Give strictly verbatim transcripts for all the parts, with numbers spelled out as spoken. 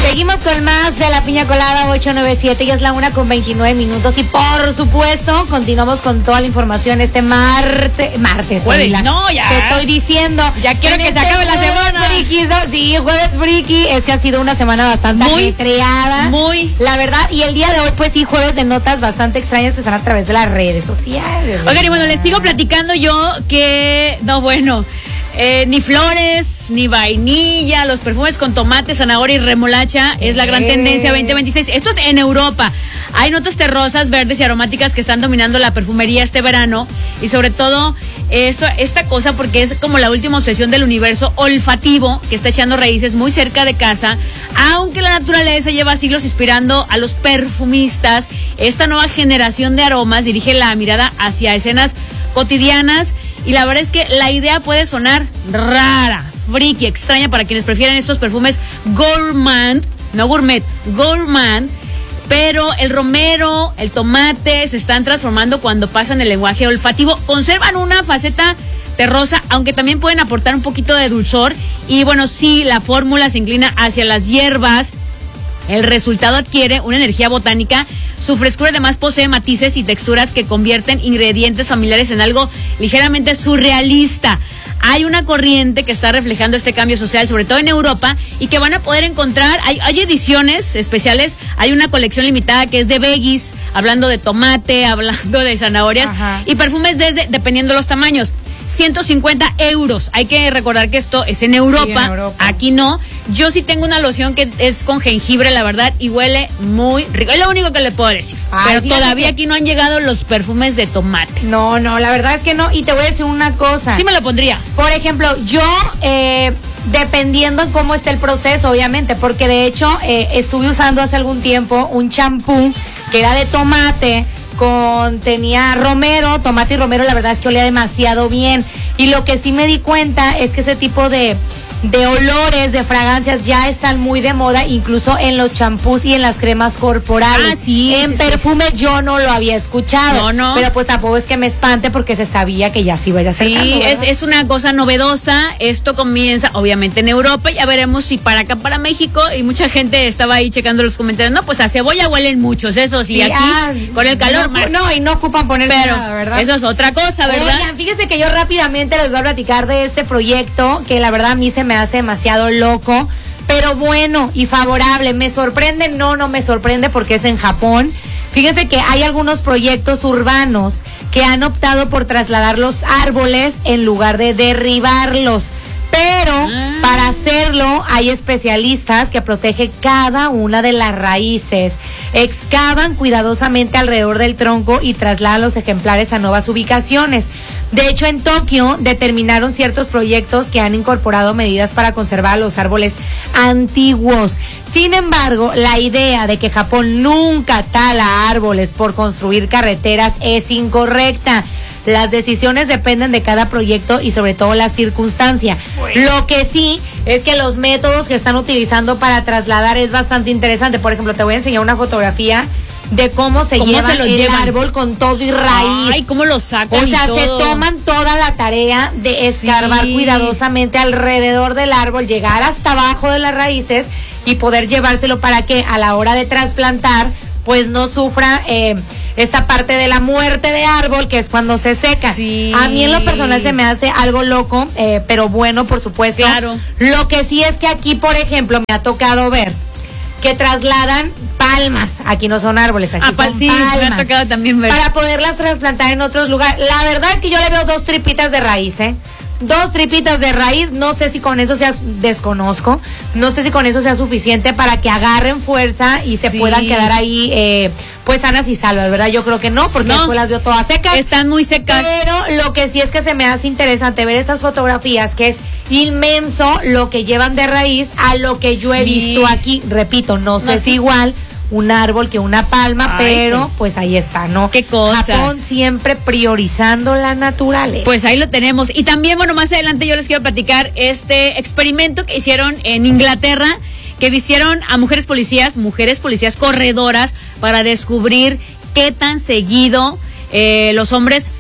Seguimos con más de la piña colada ocho nueve siete, ya es la una con veintinueve minutos y por supuesto continuamos con toda la información este martes, martes, jueves, no, ya. Te estoy diciendo. Ya quiero que este se acabe la semana. Friki, sí, jueves friki, es que ha sido una semana bastante muy creada. Muy. La verdad, y el día de hoy pues sí, jueves de notas bastante extrañas que están a través de las redes sociales. Oigan, y bueno, les sigo platicando yo que, no, bueno... Eh, ni flores, ni vainilla, los perfumes con tomate, zanahoria y remolacha es la gran tendencia veinte veintiséis. Esto en Europa. Hay notas terrosas, verdes y aromáticas que están dominando la perfumería este verano. Y sobre todo, esto, esta cosa porque es como la última obsesión del universo olfativo que está echando raíces muy cerca de casa. Aunque la naturaleza lleva siglos inspirando a los perfumistas, esta nueva generación de aromas dirige la mirada hacia escenas cotidianas. Y la verdad es que la idea puede sonar rara, friki, extraña para quienes prefieren estos perfumes gourmand, no gourmet, gourmand, pero el romero, el tomate se están transformando cuando pasan el lenguaje olfativo. Conservan una faceta terrosa, aunque también pueden aportar un poquito de dulzor. Y bueno, sí, la fórmula se inclina hacia las hierbas. El resultado adquiere una energía botánica. Su frescura además posee matices y texturas que convierten ingredientes familiares en algo ligeramente surrealista. Hay una corriente que está reflejando este cambio social, sobre todo en Europa, y que van a poder encontrar, hay, hay ediciones especiales, hay una colección limitada que es de veggies, hablando de tomate, hablando de zanahorias, ajá, y perfumes desde, dependiendo de los tamaños. ciento cincuenta euros. Hay que recordar que esto es en Europa, sí, en Europa. Aquí no. Yo sí tengo una loción que es con jengibre, la verdad, y huele muy rico. Es lo único que le puedo decir. Ay, pero todavía que... aquí no han llegado los perfumes de tomate. No, no, la verdad es que no. Y te voy a decir una cosa. Sí me lo pondría. Por ejemplo, yo, eh, dependiendo en cómo esté el proceso, obviamente, porque de hecho eh, estuve usando hace algún tiempo un champú que era de tomate, con, tenía romero, tomate y romero, la verdad es que olía demasiado bien. Y lo que sí me di cuenta es que ese tipo de, de olores, de fragancias ya están muy de moda, incluso en los champús y en las cremas corporales. Ah, sí. En sí, perfume sí. yo no lo había escuchado. No, no. Pero pues tampoco es que me espante porque se sabía que ya se iba a ir acercando. Sí, es, es una cosa novedosa. Esto comienza obviamente en Europa. Ya veremos si para acá, para México. Y mucha gente estaba ahí checando los comentarios. No, pues a cebolla huelen muchos, eso sí, sí aquí ah, con el calor no, más. No, y no ocupan poner pero nada, ¿verdad? Eso es otra cosa, ¿verdad? Oigan, fíjense que yo rápidamente les voy a platicar de este proyecto que la verdad a mí se me hace demasiado loco, pero bueno y favorable. ¿Me sorprende? No, no me sorprende porque es en Japón. Fíjense que hay algunos proyectos urbanos que han optado por trasladar los árboles en lugar de derribarlos. Pero ah. para hacerlo hay especialistas que protegen cada una de las raíces, excavan cuidadosamente alrededor del tronco y trasladan los ejemplares a nuevas ubicaciones. De hecho, en Tokio determinaron ciertos proyectos que han incorporado medidas para conservar los árboles antiguos. Sin embargo, la idea de que Japón nunca tala árboles por construir carreteras es incorrecta. Las decisiones dependen de cada proyecto y sobre todo la circunstancia. Bueno. Lo que sí es que los métodos que están utilizando para trasladar es bastante interesante. Por ejemplo, te voy a enseñar una fotografía de cómo se ¿Cómo lleva se lo el llevan? árbol con todo y raíz. Ay, cómo lo sacan. O sea, y todo. se toman toda la tarea de escarbar sí. cuidadosamente alrededor del árbol, llegar hasta abajo de las raíces y poder llevárselo para que a la hora de trasplantar pues no sufra eh, esta parte de la muerte de árbol, que es cuando se seca. Sí. A mí en lo personal se me hace algo loco, eh, pero bueno, por supuesto. Claro. Lo que sí es que aquí, por ejemplo, me ha tocado ver que trasladan palmas. Aquí no son árboles, aquí ah, son sí, palmas. me ha tocado también ver. Para poderlas trasplantar en otros lugares. La verdad es que yo le veo dos tripitas de raíz, ¿eh? Dos tripitas de raíz, no sé si con eso sea, desconozco, no sé si con eso sea suficiente para que agarren fuerza y se sí. puedan quedar ahí, eh, pues sanas y salvas, ¿verdad? Yo creo que no, porque no, después las veo todas secas. Están muy secas. Pero lo que sí es que se me hace interesante ver estas fotografías, que es inmenso lo que llevan de raíz a lo que yo he sí. visto aquí. Repito, no, no sé si igual un árbol que una palma, Ay, pero sí. pues ahí está, ¿no? Qué cosa. Japón siempre priorizando la naturaleza. Pues ahí lo tenemos. Y también, bueno, más adelante yo les quiero platicar este experimento que hicieron en Inglaterra, que hicieron a mujeres policías, mujeres policías corredoras, para descubrir qué tan seguido eh, los hombres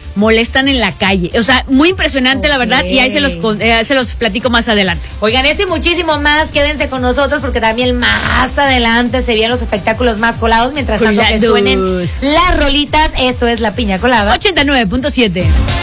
molestan en la calle. O sea, muy impresionante, okay, la verdad, y ahí se los, eh, se los platico más adelante. Oigan, esto y muchísimo más, quédense con nosotros porque también más adelante se vienen los espectáculos más colados. Mientras tanto, que suenen las rolitas. Esto es La Piña Colada ochenta y nueve punto siete.